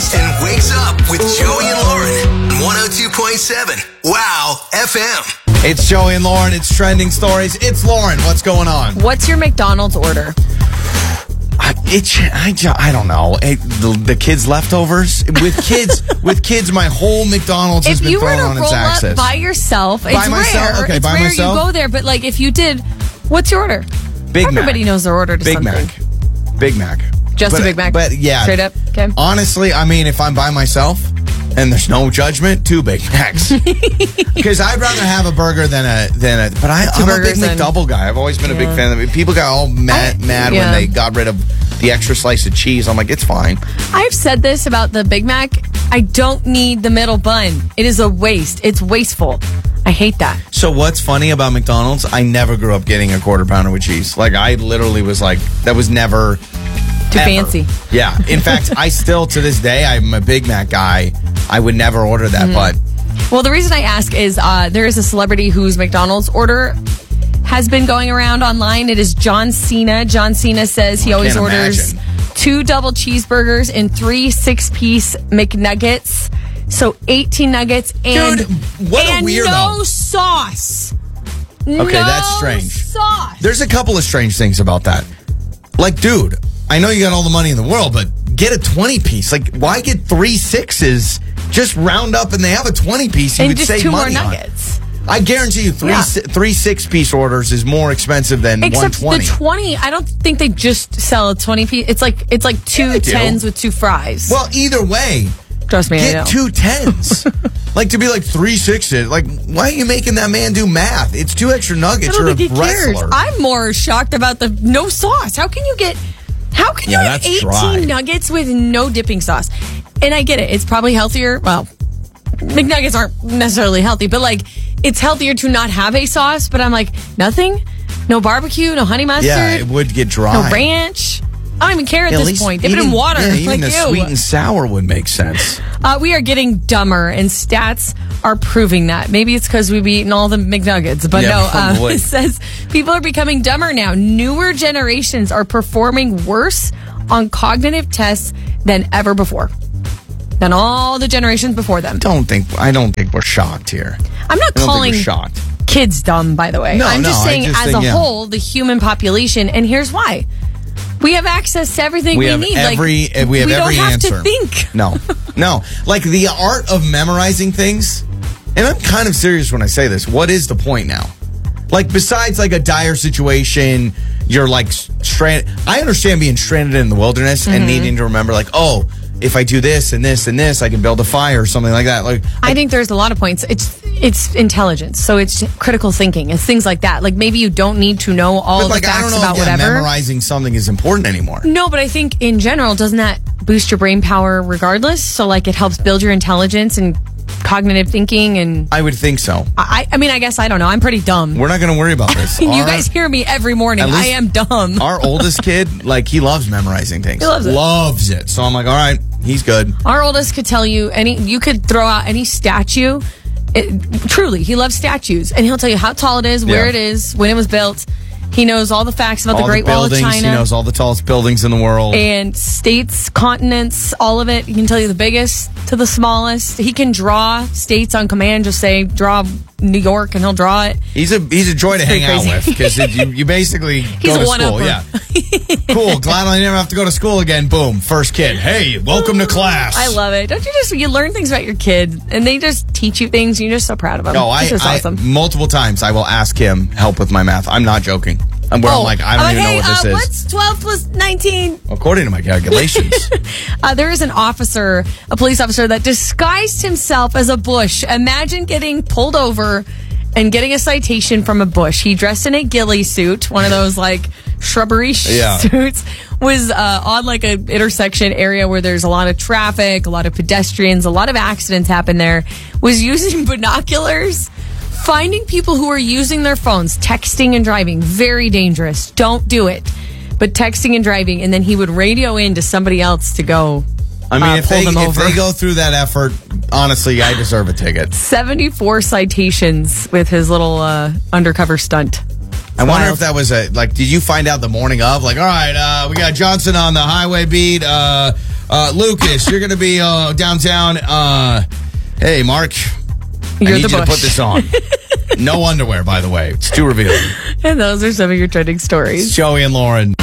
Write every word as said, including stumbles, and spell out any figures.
and wakes up with Joey and Lauren. one oh two point seven Wow F M. It's Joey and Lauren. It's Trending Stories. It's Lauren. What's going on? What's your McDonald's order? I, it, I, I don't know. It, the, the kids' leftovers? With kids, with kids, my whole McDonald's has If been you were thrown to on roll its up axis. by yourself, By it's myself? rare. Okay, it's by rare myself? you go there, but like if you did, what's your order? Big Everybody Mac. knows their order to Big something. Mac. Big Mac. Just but, a Big Mac? But yeah. Straight up? Okay. Honestly, I mean, if I'm by myself and there's no judgment, two Big Macs. Because I'd rather have a burger than a than a. But I, Two I'm a big burgers and- McDouble guy. I've always been a big Yeah. fan of it. People got all mad, I- mad yeah. when they got rid of the extra slice of cheese. I'm like, it's fine. I've said this about the Big Mac. I don't need the middle bun. It is a waste. It's wasteful. I hate that. So what's funny about McDonald's? I never grew up getting a quarter pounder with cheese. Like I literally was like, that was never Too ever. fancy. Yeah. In fact, I still to this day, I'm a Big Mac guy. I would never order that, Mm-hmm. but Well, the reason I ask is uh, there is a celebrity whose McDonald's order has been going around online. It is John Cena. John Cena says he I always can't orders imagine. two double cheeseburgers and three six-piece McNuggets. So eighteen nuggets and, Dude, what a and weirdo. no sauce. Okay, no that's strange. sauce. there's a couple of strange things about that. Like, dude, I know you got all the money in the world, but get a twenty piece. Like, why get three sixes? Just round up and they have a twenty piece. You and would just save two more money on. nuggets. I guarantee you, three Yeah. si- three six piece orders is more expensive than Except one the twenty. twenty, I don't think they just sell a twenty piece. It's like it's like two Yeah, they do. tens with two fries. Well, either way, Trust me, I know. get two tens. Like to be like three sixes. Like, why are you making that man do math? It's two extra nuggets. I don't You're think a he cares. wrestler. I'm more shocked about the no sauce. How can you get? How can Yeah, you have that's eighteen dry. nuggets with no dipping sauce? And I get it. It's probably healthier. Well, McNuggets aren't necessarily healthy, but like it's healthier to not have a sauce. But I'm like nothing. No barbecue. No honey mustard. yeah, it would get dry. no ranch. I don't even care at Yeah, at this least point. Dip it in eating- water. Yeah, even like the ew. sweet and sour would make sense. Uh, we are getting dumber, and stats are proving that. Maybe it's because we've eaten all the McNuggets, but Yeah, no. Uh, probably. it says people are becoming dumber now. Newer generations are performing worse on cognitive tests than ever before, than all the generations before them. Don't think. I don't think we're shocked here. I'm not I don't think calling we're shocked. kids dumb, by the way. No, I'm just no, I saying, just as think, a yeah. whole, the human population, and here's why. We have access to everything we, We have need. every. like, we have we every don't have answer. to think. No, no. Like the art of memorizing things, and I'm kind of serious when I say this. What is the point now? Like besides like a dire situation, you're like stranded. I understand being stranded in the wilderness Mm-hmm. and needing to remember, like, oh, if I do this and this and this, I can build a fire or something like that. Like, I think there's a lot of points. It's it's intelligence, so it's critical thinking. It's things like that. Like maybe you don't need to know all but the like I don't facts know about if yeah, whatever. memorizing something is important anymore. No, but I think in general, doesn't that boost your brain power regardless? So like it helps build your intelligence and cognitive thinking. And I would think so. I, I mean, I guess I don't know. I'm pretty dumb. We're not going to worry about this. you Our- guys hear me every morning. At I least- am dumb. Our oldest kid, like, he loves memorizing things. He loves it. Loves it. So I'm like, all right, he's good. Our oldest could tell you any. You could throw out any statue. It, truly, he loves statues, and he'll tell you how tall it is, where Yeah. it is, when it was built. He knows all the facts about All the Great Wall of buildings, China. He knows all the tallest buildings in the world. And states, continents, all of it. He can tell you the biggest to the smallest. He can draw states on command. Just say, draw New York, and he'll draw it. He's a he's a joy to pretty hang out crazy. with because you, you basically He's go a to one school. upper. Yeah, cool. Glad I never have to go to school again. Boom, first kid. Hey, welcome to class. I love it. Don't you just, you learn things about your kid, and they just teach you things, and you're just so proud of them. No, I, It's just I awesome. multiple times I will ask him help with my math. I'm not joking. I'm where I'm like I don't I'm even like, know hey, what this uh, is. What's twelve plus nineteen? According to my calculations. Uh, there is an officer, a police officer, that disguised himself as a bush. Imagine getting pulled over and getting a citation from a bush. He dressed in a ghillie suit, one of those like shrubbery Yeah. suits, was uh, on like a intersection area where there's a lot of traffic, a lot of pedestrians, a lot of accidents happen there, was using binoculars, finding people who are using their phones, texting and driving. Very dangerous. Don't do it. But texting and driving, and then he would radio in to somebody else to go I mean, uh, if pull they them if over. they go through that effort, honestly, I deserve a ticket. seventy-four citations with his little uh, undercover stunt. I wonder Wild. if that was a like. Did you find out the morning of? Like, all right, uh, we got Johnson on the highway beat. Uh, Uh, Lucas, you're going to be uh, downtown. Uh, hey, Mark. You're I need the you bush. to put this on. No underwear, by the way. It's too revealing. And those are some of your trending stories. It's Joey and Lauren.